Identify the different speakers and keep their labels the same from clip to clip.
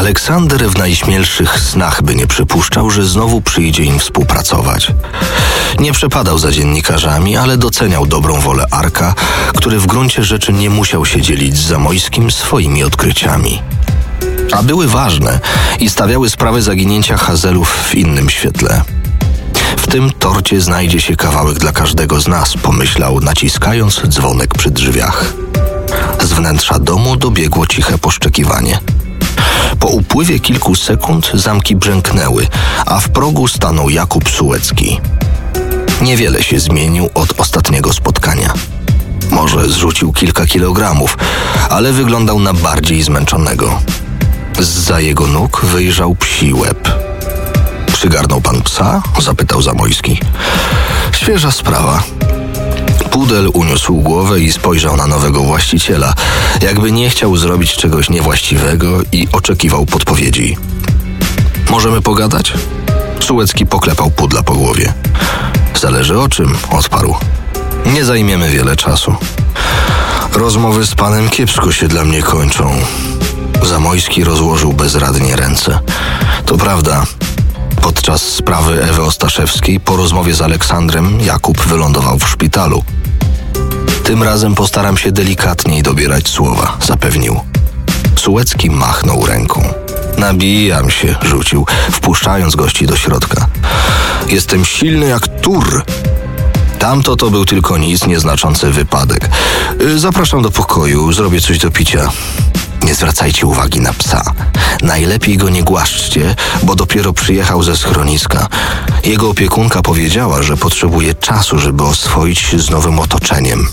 Speaker 1: Aleksander w najśmielszych snach by nie przypuszczał, że znowu przyjdzie im współpracować. Nie przepadał za dziennikarzami, ale doceniał dobrą wolę Arka, który w gruncie rzeczy nie musiał się dzielić z Zamojskim swoimi odkryciami. A były ważne i stawiały sprawę zaginięcia Hazelów w innym świetle. W tym torcie znajdzie się kawałek dla każdego z nas, pomyślał, naciskając dzwonek przy drzwiach. Z wnętrza domu dobiegło ciche poszczekiwanie. Po upływie kilku sekund zamki brzęknęły, a w progu stanął Jakub Sułecki. Niewiele się zmienił od ostatniego spotkania. Może zrzucił kilka kilogramów, ale wyglądał na bardziej zmęczonego. Zza jego nóg wyjrzał psi łeb. Przygarnął pan psa? Zapytał Zamojski. Świeża sprawa. Pudel uniósł głowę i spojrzał na nowego właściciela, jakby nie chciał zrobić czegoś niewłaściwego i oczekiwał podpowiedzi. Możemy pogadać? Sułecki poklepał pudla po głowie. Zależy o czym, odparł. Nie zajmiemy wiele czasu. Rozmowy z panem kiepsko się dla mnie kończą. Zamojski rozłożył bezradnie ręce. To prawda. Podczas sprawy Ewy Ostaszewskiej po rozmowie z Aleksandrem Jakub wylądował w szpitalu. Tym razem postaram się delikatniej dobierać słowa, zapewnił. Sułecki machnął ręką. Nabijam się, rzucił, wpuszczając gości do środka. Jestem silny jak tur. Tamto to był tylko nic nieznaczący wypadek. Zapraszam do pokoju, zrobię coś do picia. Nie zwracajcie uwagi na psa. Najlepiej go nie głaszczcie, bo dopiero przyjechał ze schroniska. Jego opiekunka powiedziała, że potrzebuje czasu, żeby oswoić się z nowym otoczeniem.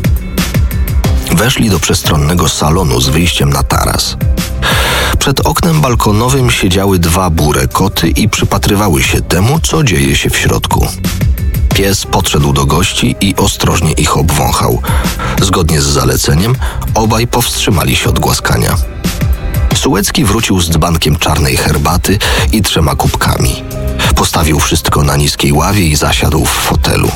Speaker 1: Weszli do przestronnego salonu z wyjściem na taras. Przed oknem balkonowym siedziały dwa burę koty i przypatrywały się temu, co dzieje się w środku. Pies podszedł do gości i ostrożnie ich obwąchał. Zgodnie z zaleceniem obaj powstrzymali się od głaskania. Sułecki wrócił z dzbankiem czarnej herbaty i 3 kubkami. Postawił wszystko na niskiej ławie i zasiadł w fotelu.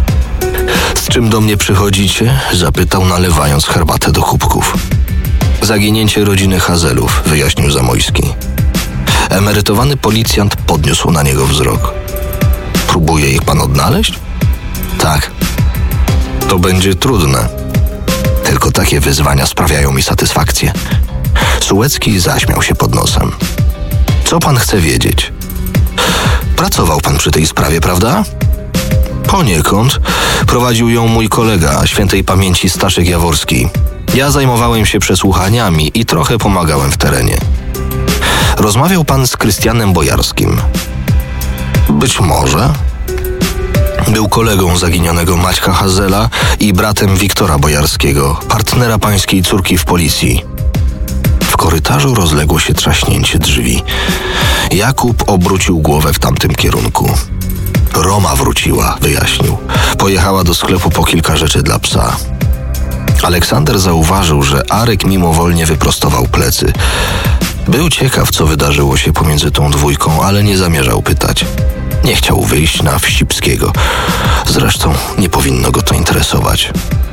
Speaker 1: Z czym do mnie przychodzicie? Zapytał, nalewając herbatę do kubków. Zaginięcie rodziny Hazelów, wyjaśnił Zamojski. Emerytowany policjant podniósł na niego wzrok. Próbuje ich pan odnaleźć? Tak. To będzie trudne. Tylko takie wyzwania sprawiają mi satysfakcję. Sułecki zaśmiał się pod nosem. Co pan chce wiedzieć? Pracował pan przy tej sprawie, prawda? Poniekąd. Prowadził ją mój kolega, świętej pamięci Staszek Jaworski. Ja zajmowałem się przesłuchaniami i trochę pomagałem w terenie. Rozmawiał pan z Krystianem Bojarskim? Być może. Był kolegą zaginionego Maćka Hazela i bratem Wiktora Bojarskiego, partnera pańskiej córki w policji. W korytarzu rozległo się trzaśnięcie drzwi. Jakub obrócił głowę w tamtym kierunku. Roma wróciła, wyjaśnił. Pojechała do sklepu po kilka rzeczy dla psa. Aleksander zauważył, że Arek mimowolnie wyprostował plecy. Był ciekaw, co wydarzyło się pomiędzy tą dwójką, ale nie zamierzał pytać. Nie chciał wyjść na Wsipskiego. Zresztą nie powinno go to interesować.